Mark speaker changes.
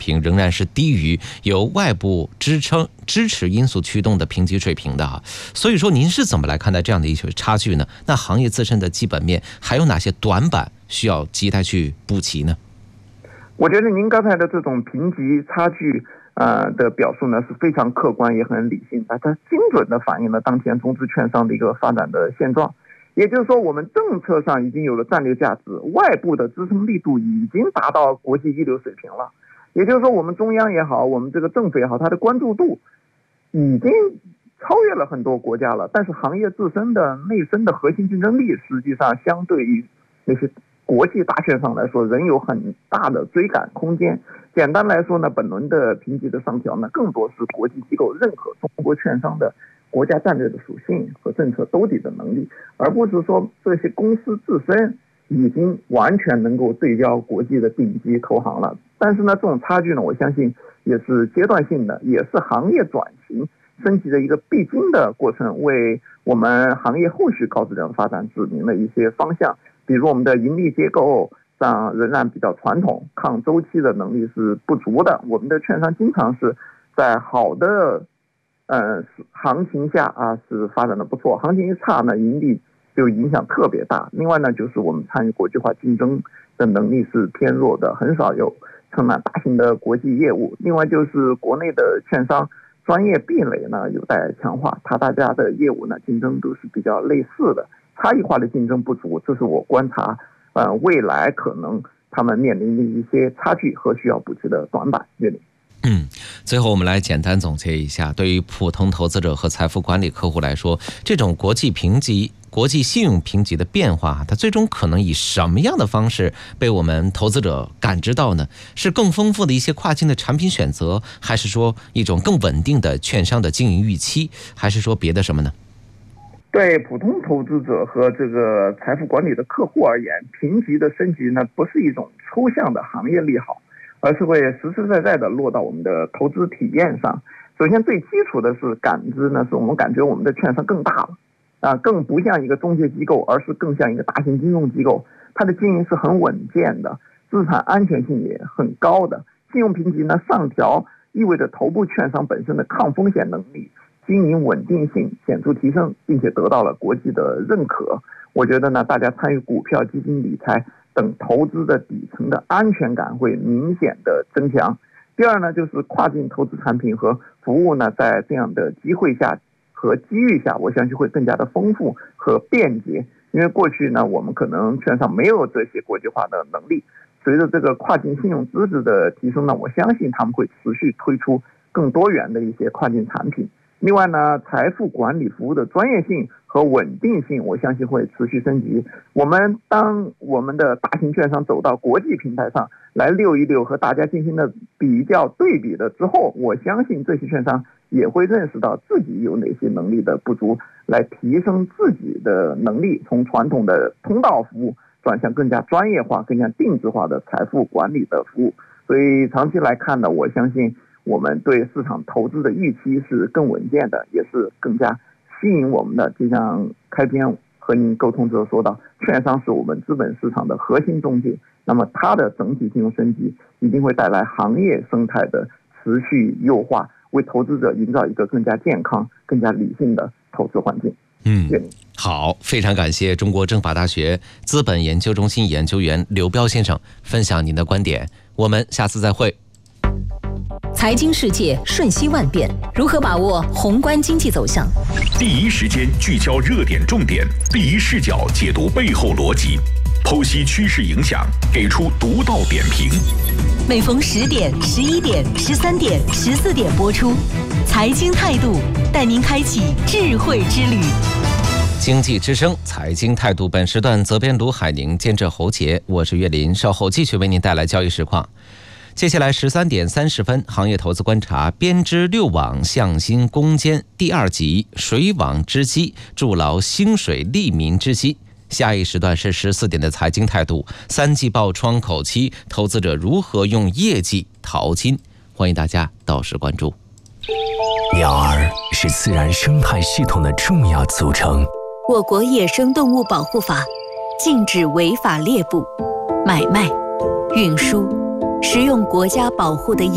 Speaker 1: 平仍然是低于由外部支持因素驱动的评级水平的啊。所以说您是怎么来看待这样的一些差距呢？那行业自身的基本面还有哪些短板需要亟待去补齐呢？
Speaker 2: 我觉得您刚才的这种评级差距的表述呢是非常客观也很理性的，它精准的反映了当前中资券商的一个发展的现状。也就是说，我们政策上已经有了战略价值，外部的支撑力度已经达到国际一流水平了。也就是说，我们中央也好，我们这个政府也好，它的关注度已经超越了很多国家了。但是行业自身的内生的核心竞争力，实际上相对于那些国际大券商来说，仍有很大的追赶空间。简单来说呢，本轮的评级的上调呢，更多是国际机构认可中国券商的国家战略的属性和政策兜底的能力，而不是说这些公司自身已经完全能够对标国际的顶级投行了。但是呢，这种差距呢，我相信也是阶段性的，也是行业转型升级的一个必经的过程，为我们行业后续高质量发展指明了一些方向。比如我们的盈利结构上仍然比较传统，抗周期的能力是不足的。我们的券商经常是在好的行情下是发展的不错，行情一差呢，盈利就影响特别大。另外呢，就是我们参与国际化竞争的能力是偏弱的，很少有承揽大型的国际业务。另外就是国内的券商专业壁垒呢有待强化，大家的业务呢竞争都是比较类似的，差异化的竞争不足，这是我观察未来可能他们面临的一些差距和需要补齐的短板。
Speaker 1: 最后我们来简单总结一下，对于普通投资者和财富管理客户来说，这种国际信用评级的变化，它最终可能以什么样的方式被我们投资者感知到呢？是更丰富的一些跨境的产品选择，还是说一种更稳定的券商的经营预期，还是说别的什么呢？
Speaker 2: 对普通投资者和这个财富管理的客户而言，评级的升级呢，不是一种抽象的行业利好，而是会实实在在的落到我们的投资体验上。首先最基础的是感知呢，是我们感觉我们的券商更大了更不像一个中介机构，而是更像一个大型金融机构，它的经营是很稳健的，资产安全性也很高的。信用评级呢上调，意味着头部券商本身的抗风险能力、经营稳定性显著提升，并且得到了国际的认可。我觉得呢，大家参与股票、基金、理财等投资的底层的安全感会明显的增强。第二呢，就是跨境投资产品和服务呢，在这样的机会下和机遇下，我相信会更加的丰富和便捷。因为过去呢，我们可能券商没有这些国际化的能力，随着这个跨境信用资质的提升呢，我相信他们会持续推出更多元的一些跨境产品。另外呢，财富管理服务的专业性和稳定性，我相信会持续升级。当我们的大型券商走到国际平台上来溜一溜，和大家进行了比较对比的之后，我相信这些券商也会认识到自己有哪些能力的不足，来提升自己的能力，从传统的通道服务转向更加专业化、更加定制化的财富管理的服务。所以长期来看呢，我相信我们对市场投资的预期是更稳健的，也是更加吸引我们的。就像开篇和您沟通时候说到，券商是我们资本市场的核心中介，那么它的整体金融升级一定会带来行业生态的持续优化，为投资者营造一个更加健康、更加理性的投资环境。
Speaker 1: 好，非常感谢中国政法大学资本研究中心研究员刘彪先生分享您的观点，我们下次再会。
Speaker 3: 财经世界瞬息万变，如何把握宏观经济走向？
Speaker 4: 第一时间聚焦热点重点，第一视角解读背后逻辑，剖析趋势影响，给出独到点评。
Speaker 3: 每逢10点、11点、13点、14点播出。财经态度，带您开启智慧之旅。
Speaker 1: 经济之声财经态度，本时段责编卢海宁，监制侯杰，我是岳林，稍后继续为您带来交易实况。接下来13点30分，行业投资观察，编织六网向心攻坚第2集，水网之基，筑牢兴水利民之基。下一时段是14点的财经态度，3季报窗口期，投资者如何用业绩淘金？欢迎大家到时关注。
Speaker 5: 鸟儿是自然生态系统的重要组成。
Speaker 6: 我国野生动物保护法禁止违法猎捕、买卖、运输、食用国家保护的